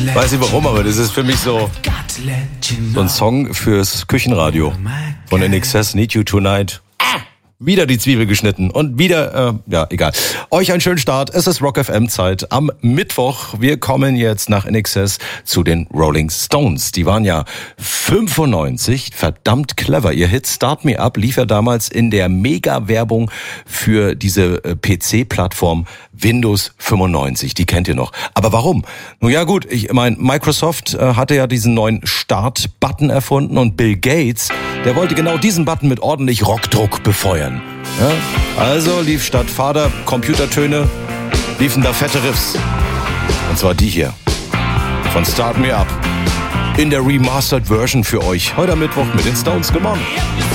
Weiß nicht warum, aber das ist für mich so ein Song fürs Küchenradio von INXS, Need You Tonight. Wieder die Zwiebel geschnitten und wieder, egal. Euch einen schönen Start. Es ist Rock FM Zeit am Mittwoch. Wir kommen jetzt nach INXS zu den Rolling Stones. Die waren ja 95, verdammt clever. Ihr Hit Start Me Up lief ja damals in der Mega-Werbung für diese PC-Plattform Windows 95. Die kennt ihr noch. Aber warum? Nun ja gut, ich meine, Microsoft hatte ja diesen neuen Start-Button erfunden und Bill Gates, der wollte genau diesen Button mit ordentlich Rockdruck befeuern. Ja, also lief statt Vater Computertöne, liefen da fette Riffs. Und zwar die hier von Start Me Up in der Remastered Version für euch. Heute am Mittwoch mit den Stones. Come on.